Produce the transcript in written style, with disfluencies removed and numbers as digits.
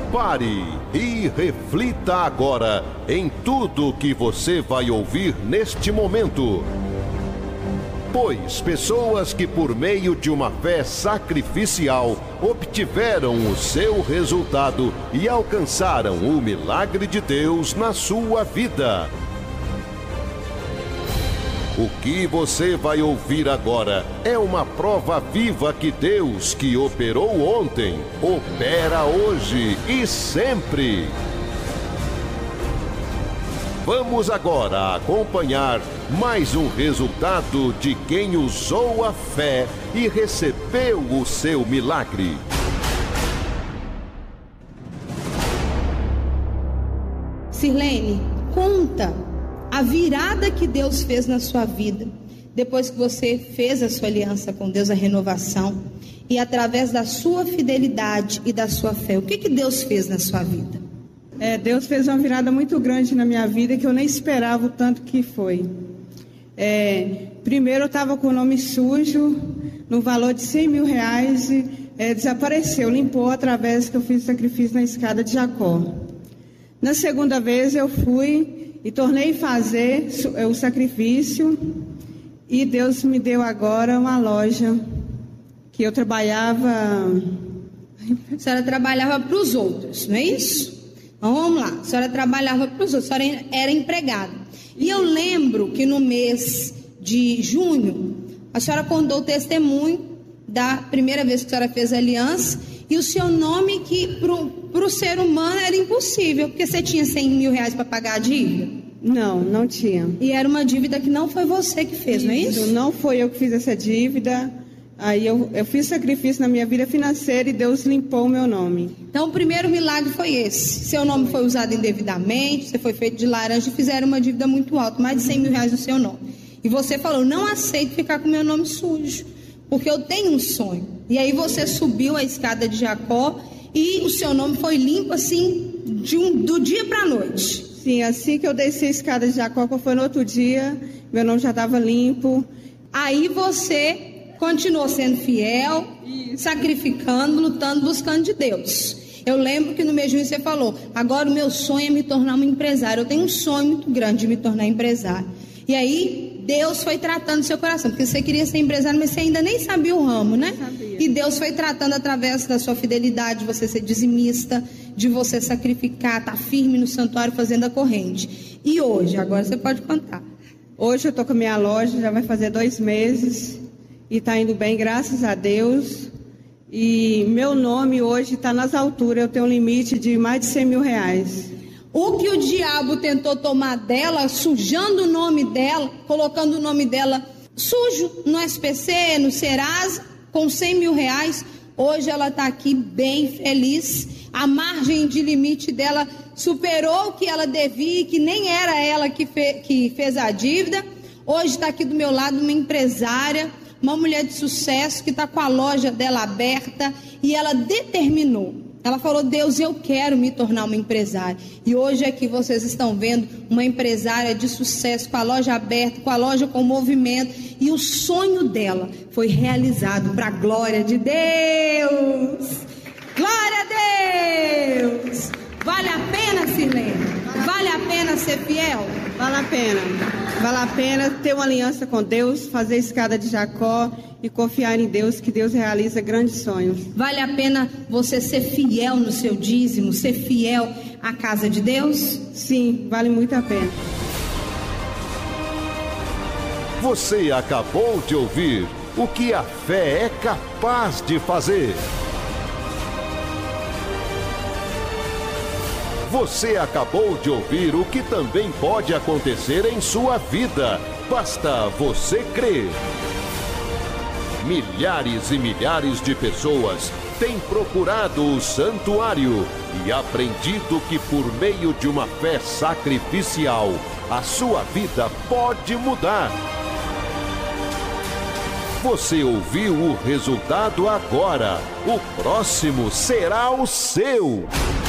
Pare e reflita agora em tudo que você vai ouvir neste momento. Pois pessoas que por meio de uma fé sacrificial obtiveram o seu resultado e alcançaram o milagre de Deus na sua vida. O que você vai ouvir agora é uma prova viva que Deus, que operou ontem, opera hoje e sempre. Vamos agora acompanhar mais um resultado de quem usou a fé e recebeu o seu milagre. Sirlene, conta a virada que Deus fez na sua vida, depois que você fez a sua aliança com Deus, a renovação, e através da sua fidelidade e da sua fé. O que Deus fez na sua vida? Deus fez uma virada muito grande na minha vida, que eu nem esperava o tanto que foi. Primeiro eu estava com o nome sujo, no valor de 100 mil reais, desapareceu, limpou através que eu fiz sacrifício na escada de Jacó. Na segunda vez eu fui e tornei fazer o sacrifício, e Deus me deu agora uma loja que eu trabalhava. A senhora trabalhava para os outros, não é isso? Então, vamos lá, a senhora trabalhava para os outros, a senhora era empregada. E eu lembro que no mês de junho, a senhora contou o testemunho da primeira vez que a senhora fez a aliança, e o seu nome, que para o ser humano era impossível, porque você tinha 100 mil reais para pagar a dívida? Não tinha. E era uma dívida que não foi você que fez, não é isso? Não foi eu que fiz essa dívida. Aí eu fiz sacrifício na minha vida financeira e Deus limpou o meu nome. Então o primeiro milagre foi esse. Seu nome foi usado indevidamente, você foi feito de laranja e fizeram uma dívida muito alta, mais de 100 mil reais no seu nome. E você falou, não aceito ficar com meu nome sujo, porque eu tenho um sonho. E aí você subiu a escada de Jacó e o seu nome foi limpo assim, do dia para a noite. Sim, assim que eu desci a escada de Jacó, foi no outro dia, meu nome já estava limpo. Aí você continuou sendo fiel, sacrificando, lutando, buscando de Deus. Eu lembro que no mês de junho você falou, agora o meu sonho é me tornar uma empresária. Eu tenho um sonho muito grande de me tornar empresária. E aí Deus foi tratando seu coração, porque você queria ser empresário, mas você ainda nem sabia o ramo, né? E Deus foi tratando através da sua fidelidade, de você ser dizimista, de você sacrificar, estar firme no santuário fazendo a corrente. E hoje, agora você pode contar. Hoje eu estou com a minha loja, já vai fazer 2 meses. E está indo bem, graças a Deus. E meu nome hoje está nas alturas. Eu tenho um limite de mais de 100 mil reais. O que o diabo tentou tomar dela, sujando o nome dela, colocando o nome dela sujo no SPC, no Serasa, com 100 mil reais. Hoje ela está aqui bem feliz. A margem de limite dela superou o que ela devia, que nem era ela que fez a dívida. Hoje está aqui do meu lado uma empresária, uma mulher de sucesso que está com a loja dela aberta, e ela determinou, ela falou, Deus, eu quero me tornar uma empresária. E hoje aqui vocês estão vendo uma empresária de sucesso, com a loja aberta, com a loja com movimento, e o sonho dela foi realizado para a glória de Deus. Glória a Deus! Vale a pena, Sirlene? Vale a pena ser fiel? Vale a pena. Vale a pena ter uma aliança com Deus, fazer a escada de Jacó e confiar em Deus, que Deus realiza grandes sonhos. Vale a pena você ser fiel no seu dízimo, ser fiel à casa de Deus? Sim, vale muito a pena. Você acabou de ouvir o que a fé é capaz de fazer. Você acabou de ouvir o que também pode acontecer em sua vida. Basta você crer. Milhares e milhares de pessoas têm procurado o santuário e aprendido que por meio de uma fé sacrificial, a sua vida pode mudar. Você ouviu o resultado agora. O próximo será o seu.